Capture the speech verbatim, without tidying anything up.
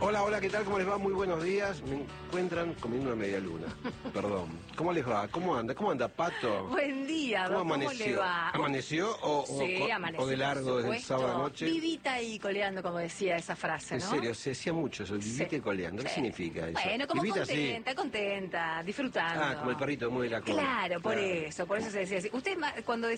Hola, hola, ¿qué tal? ¿Cómo les va? Muy buenos días. Me encuentran comiendo una media luna. Perdón. ¿Cómo les va? ¿Cómo anda? ¿Cómo anda, Pato? Buen día, ¿Cómo ¿cómo amaneció? le va? ¿Amaneció o, Sí, o, amaneció, o de largo por desde el supuesto. sábado anoche? Vivita y coleando, como decía esa frase, En ¿no? serio, se decía mucho eso, vivite Sí. coleando. ¿Qué Sí. significa eso? Bueno, como Vivita así. contenta, contenta, disfrutando. Ah, como el perrito que mueve la cola. Claro, por Claro. eso, por eso se decía así. Usted ma- cuando decía